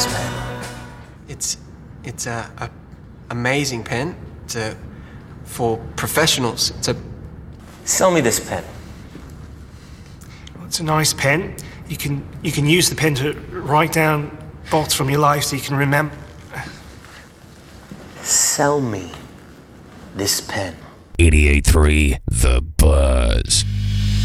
this pen? It's a amazing pen. For professionals. Sell me this pen. Well, it's a nice pen. You can use the pen to write down thoughts from your life so you can remember. Sell me this pen. 88.3 The Buzz.